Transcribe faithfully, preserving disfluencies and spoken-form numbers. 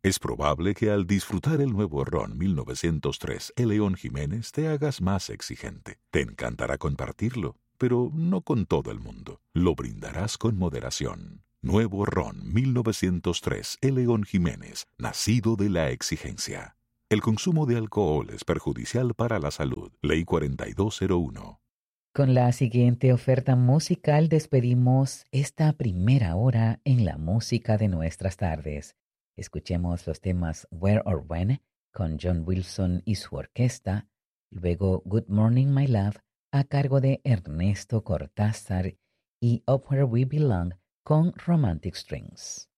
Es probable que al disfrutar el nuevo ron mil novecientos tres El León Jiménez te hagas más exigente. Te encantará compartirlo, pero no con todo el mundo. Lo brindarás con moderación. Nuevo ron mil novecientos tres El León Jiménez, nacido de la exigencia. El consumo de alcohol es perjudicial para la salud. Ley cuarenta y dos cero uno. Con la siguiente oferta musical despedimos esta primera hora en la música de nuestras tardes. Escuchemos los temas Where or When con John Wilson y su orquesta, luego Good Morning My Love a cargo de Ernesto Cortázar y Up Where We Belong con Romantic Strings.